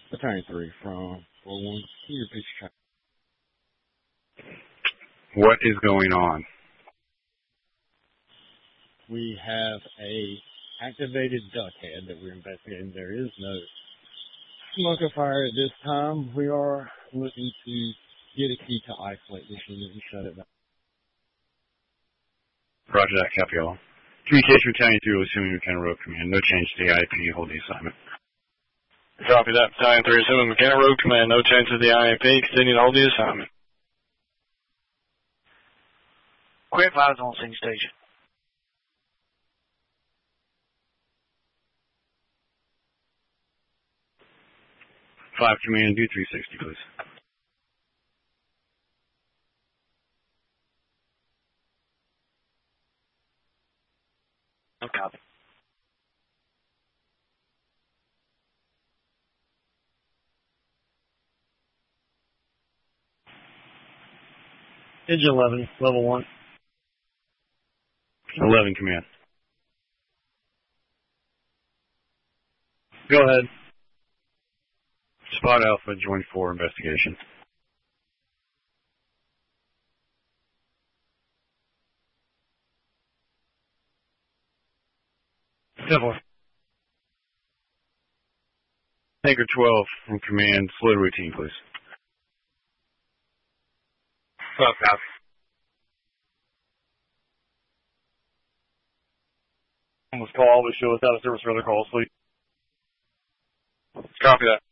Battalion 3 from 4-1. Can you repeat your time? What is going on? We have a activated duck head that we're investigating. There is no smoke or fire at this time. We are looking to get a key to isolate this unit and shut it down. Roger that, copy all. Communication Battalion 3 will assume McKenna Road Command. No change to the IAP. Hold the assignment. Copy that, Battalion 3 assuming McKenna Road Command. No change to the IAP. Continue to hold the assignment. Quick 5's on scene station. Five Command, do 360, please. No copy. Engine 11, level 1. 11 Command. Go ahead. Spot Alpha, join 4, investigation. Definitely. Tanker 12 from Command, slow routine, please. Copy. Was call, always show us out of service for other calls, please. Copy that.